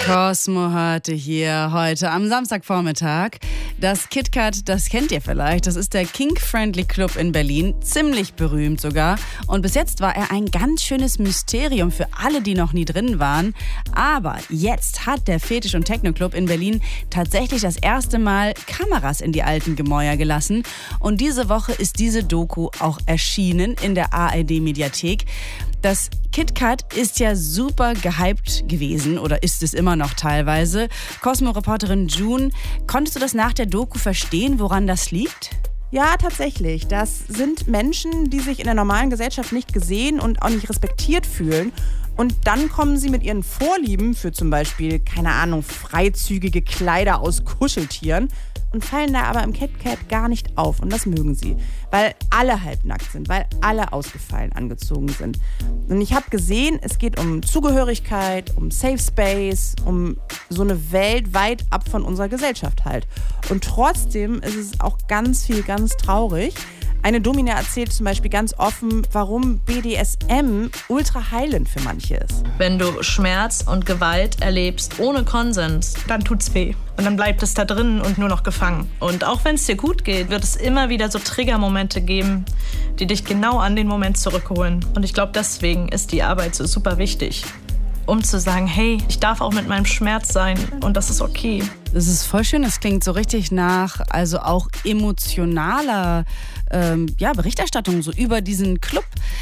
Cosmo hörte hier heute am Samstagvormittag. Das KitKat, das kennt ihr vielleicht. Das ist der Kink-Friendly Club in Berlin. Ziemlich berühmt sogar. Und bis jetzt war er ein ganz schönes Mysterium für alle, die noch nie drin waren. Aber jetzt hat der Fetisch- und Techno-Club in Berlin tatsächlich das erste Mal Kameras in die alten Gemäuer gelassen. Und diese Woche ist diese Doku auch erschienen in der ARD-Mediathek. Das KitKat ist ja super gehypt gewesen oder ist es immer noch teilweise. Cosmo-Reporterin June, konntest du das nach der Doku verstehen, woran das liegt? Ja, tatsächlich. Das sind Menschen, die sich in der normalen Gesellschaft nicht gesehen und auch nicht respektiert fühlen. Und dann kommen sie mit ihren Vorlieben für zum Beispiel, keine Ahnung, freizügige Kleider aus Kuscheltieren und fallen da aber im KitKat gar nicht auf. Und das mögen sie, weil alle halbnackt sind, weil alle ausgefallen angezogen sind. Und ich habe gesehen, es geht um Zugehörigkeit, um Safe Space, um so eine Welt weit ab von unserer Gesellschaft halt. Und trotzdem ist es auch ganz viel, ganz traurig. Eine Domina erzählt zum Beispiel ganz offen, warum BDSM ultra heilend für manche ist. Wenn du Schmerz und Gewalt erlebst ohne Konsens, dann tut's weh. Und dann bleibt es da drin und nur noch gefangen. Und auch wenn es dir gut geht, wird es immer wieder so Triggermomente geben, die dich genau an den Moment zurückholen. Und ich glaube, deswegen ist die Arbeit so super wichtig. Um zu sagen, hey, ich darf auch mit meinem Schmerz sein und das ist okay. Das ist voll schön, das klingt so richtig nach, also auch emotionaler Berichterstattung so über diesen Club.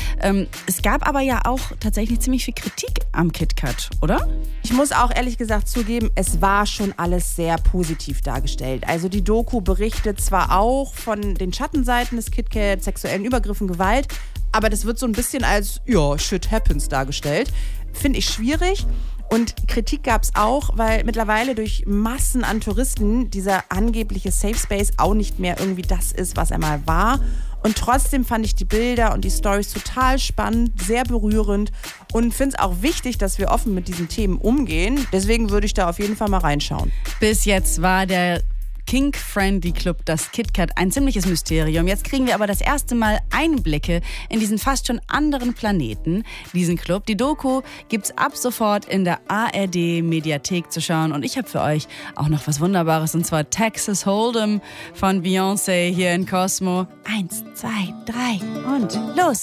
Es gab aber ja auch tatsächlich ziemlich viel Kritik am KitKat, oder? Ich muss auch ehrlich gesagt zugeben, es war schon alles sehr positiv dargestellt. Also die Doku berichtet zwar auch von den Schattenseiten des KitKat, sexuellen Übergriffen, Gewalt, aber das wird so ein bisschen als, ja, shit happens dargestellt. Finde ich schwierig. Und Kritik gab es auch, weil mittlerweile durch Massen an Touristen dieser angebliche Safe Space auch nicht mehr irgendwie das ist, was er mal war. Und trotzdem fand ich die Bilder und die Storys total spannend, sehr berührend und finde es auch wichtig, dass wir offen mit diesen Themen umgehen. Deswegen würde ich da auf jeden Fall mal reinschauen. Bis jetzt war der Kink-Friendly Club, das KitKat, ein ziemliches Mysterium. Jetzt kriegen wir aber das erste Mal Einblicke in diesen fast schon anderen Planeten, diesen Club. Die Doku gibt's ab sofort in der ARD-Mediathek zu schauen. Und ich habe für euch auch noch was Wunderbares, und zwar Texas Hold'em von Beyoncé hier in Cosmo. 1, 2, 3 und los!